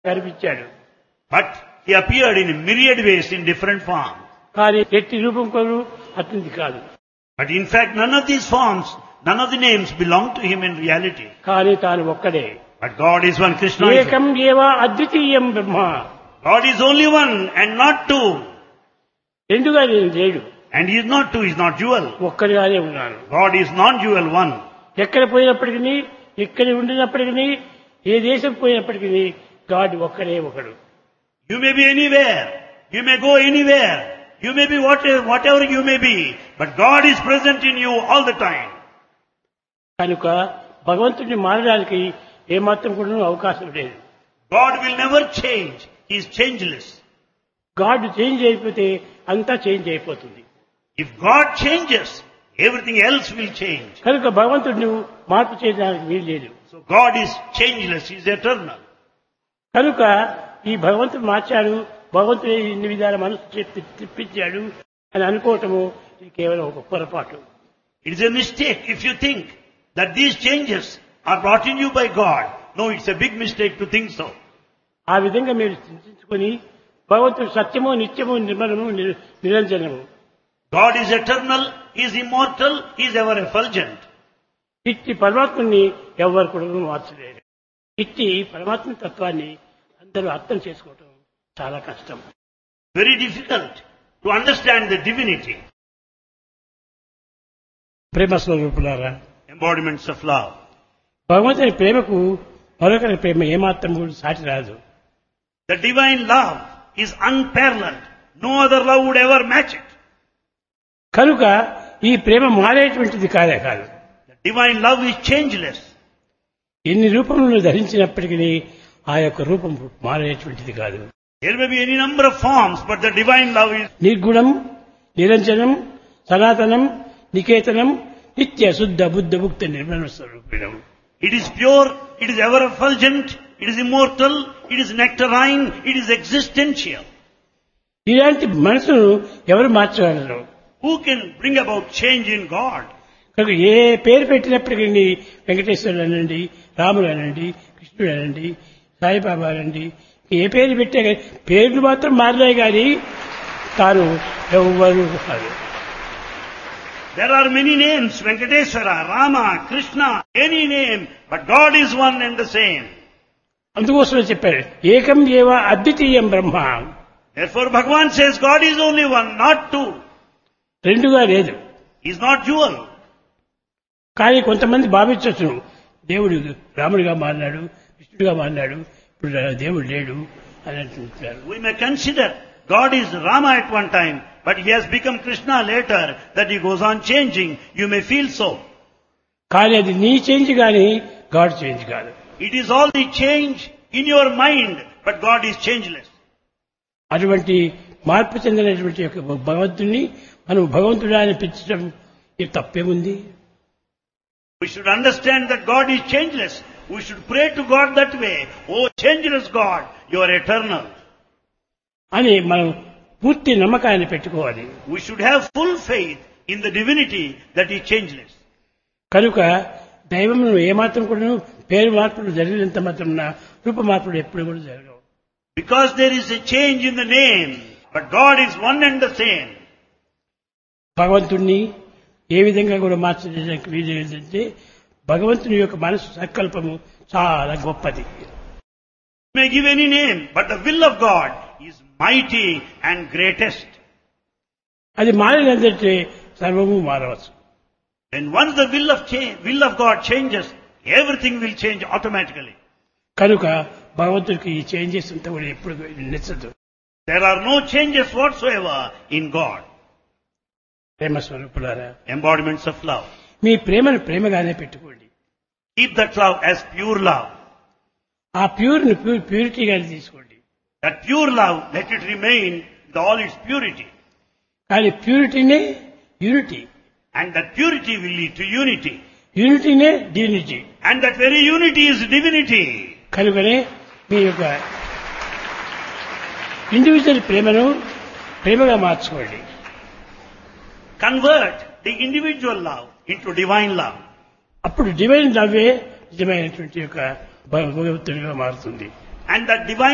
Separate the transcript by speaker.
Speaker 1: కనిపించాడు.
Speaker 2: But he appeared in myriad ways in different forms.
Speaker 1: కానీ ఎట్టి రూపం కొను అతనిది కాదు.
Speaker 2: But in fact, none of these forms, none of the names belong to him in reality.
Speaker 1: కానీ తాను ఒక్కడే.
Speaker 2: But God is one, Krishna is
Speaker 1: ఏకం
Speaker 2: one.
Speaker 1: ఏవ అద్వితీయం బ్రహ్మ.
Speaker 2: God is only one and not two.
Speaker 1: రెండుగా నేను లేడు.
Speaker 2: And he is not two, he is not dual.
Speaker 1: ఒక్కడిగానే ఉన్నాను.
Speaker 2: God is non-dual one.
Speaker 1: ఎక్కడ పోయినప్పటికీ, ఎక్కడ ఉండినప్పటికీ, ఏ దేశం పోయినప్పటికీ గాడ్ ఒక్కడే ఒకడు.
Speaker 2: You may be anywhere. You may go anywhere. You may be whatever you may be. But God is present in you all the time.
Speaker 1: కనుక భగవంతుడిని మారడానికి ఏమాత్రం కూడా అవకాశం లేదు.
Speaker 2: God will never change. He is changeless.
Speaker 1: God change అయిపోతే అంతా change అయిపోతుంది.
Speaker 2: If God changes, everything else will change.
Speaker 1: కనుక భగవంతుడిని మార్పు చేయడానికి వీలు లేదు.
Speaker 2: So God is changeless. He is eternal.
Speaker 1: కనుక ఈ భగవంతుడు మార్చాడు, భగవంతుడు ఇన్ని విధాల మనసు తిప్పించాడు అని అనుకోవటము ఇది కేవలం ఒక పొరపాటు.
Speaker 2: It is a mistake if you think that these changes are brought in you by God. No, it's a big mistake to think so.
Speaker 1: ఆ విధంగా మీరు చింతించుకొని భగవంతుడు సత్యము, నిత్యము, నిర్మలము, నిరంజనము.
Speaker 2: God is eternal, He is immortal, He is ever effulgent.
Speaker 1: ఇట్టి పరమాత్మని ఎవరు కూడా మార్చలేరు. ఇట్టి పరమాత్మ తత్వాన్ని అందరూ అర్థం చేసుకోవటం చాలా కష్టం.
Speaker 2: Very difficult to understand the divinity.
Speaker 1: ప్రేమ స్వరూపులారా,
Speaker 2: Embodiments of love.
Speaker 1: భగవంతుని ప్రేమకు మరొకరి ప్రేమ ఏమాత్రం కూడా సాటి రాదు.
Speaker 2: The divine love is unparalleled. No other love would ever match it.
Speaker 1: కనుక ఈ ప్రేమ మారేటువంటిది కాదే కాదు.
Speaker 2: The divine love is changeless.
Speaker 1: ఎన్ని రూపములను ధరించినప్పటికీ ఆ యొక్క రూపం మారేటువంటిది కాదు.
Speaker 2: There may be any number of forms, but the divine love is
Speaker 1: నిర్గుణం, నిరంజనం, సనాతనం, నికేతనం, నిత్య శుద్ధ బుద్ధ ముక్త Nirmala స్వరూపిణం.
Speaker 2: It is pure, it is ever effulgent, it is immortal, it is nectarine, it is existential.
Speaker 1: ఇలాంటి మనసును ఎవరు మార్చగలరు?
Speaker 2: Who can bring about change in God?
Speaker 1: కనుక ఏ పేరు పెట్టినప్పటికీ వెంకటేశ్వరుడు అనండి, రాముడు అనండి, కృష్ణుడు అనండి, సాయిబాబా అనండి, ఏ పేరు పెట్టే పేర్లు మాత్రం మారలే కానీ తాను ఎవరు కాదు.
Speaker 2: There are many names, Venkateswara, Rama, Krishna, any name, but God is one and the same.
Speaker 1: అందుకోసమే చెప్పారు ఏకం ఏవ అద్వితీయం బ్రహ్మ.
Speaker 2: Therefore Bhagavan says God is only one, not two.
Speaker 1: రెండుగా లేదు.
Speaker 2: He is not dual.
Speaker 1: కానీ కొంతమంది భావించవచ్చు దేవుడు రాముడిగా మారినాడు, కృష్ణుడిగా మారినాడు, ఇప్పుడు దేవుడు లేడు అని అంటున్నారు.
Speaker 2: We may consider God is Rama at one time, but he has become Krishna later, that he goes on changing. You may feel so.
Speaker 1: కానీ అది నీ చేంజ్ కానీ గాడ్ చేంజ్ కాదు.
Speaker 2: It is all the change in your mind, but God is changeless.
Speaker 1: అటువంటి మార్పు చెందినటువంటి యొక్క భగవంతుడిని మనం భగవంతుడా అని పిలిచడం ఇది తప్పేముంది?
Speaker 2: We should understand that God is changeless. We should pray to God that way. Oh, changeless God, you are eternal.
Speaker 1: అని మనం పూర్తి నమ్మకాన్ని పెట్టుకోవాలి.
Speaker 2: We should have full faith in the divinity that is changeless.
Speaker 1: కనుక దైవమును ఏమాత్రం కూడా పేరు మార్పులు జరిగినంత మాత్రం రూప మార్పులు ఎప్పుడు కూడా జరగవు.
Speaker 2: Because there is a change in the name, but God is one and the same.
Speaker 1: భగవంతుణ్ణి ఏ విధంగా కూడా మార్చడానికి వీలు ఏంటంటే భగవంతుని యొక్క మనసు సంకల్పము చాలా గొప్పది.
Speaker 2: You may give any name, but the will of God is mighty and greatest.
Speaker 1: అది మారినందంటే సర్వము మారవచ్చు.
Speaker 2: When once the will of God changes, everything will change automatically.
Speaker 1: కనుక భగవంతుడికి ఈ చేంజెస్ అంతా కూడా ఎప్పుడు నచ్చదు.
Speaker 2: There are no changes whatsoever in God.
Speaker 1: ప్రేమ స్వరూపులారా,
Speaker 2: Embodiments of love.
Speaker 1: మీ ప్రేమను ప్రేమగానే పెట్టుకోండి.
Speaker 2: Keep that love as pure love.
Speaker 1: ఆ ప్యూరిటీగానే తీసుకోండి.
Speaker 2: That pure love, let it remain with all its purity.
Speaker 1: కానీ ప్యూరిటీనే unity,
Speaker 2: And that purity will lead to unity.
Speaker 1: యూనిటీనే divinity.
Speaker 2: And that very unity is divinity.
Speaker 1: కనుకనే మీ యొక్క individual ప్రేమను ప్రేమగా మార్చుకోండి.
Speaker 2: Convert the individual love into divine love.
Speaker 1: అప్పుడు divine లవ్వే నిజమైనటువంటి యొక్క భగవంతునిగా మారుతుంది.
Speaker 2: And that divine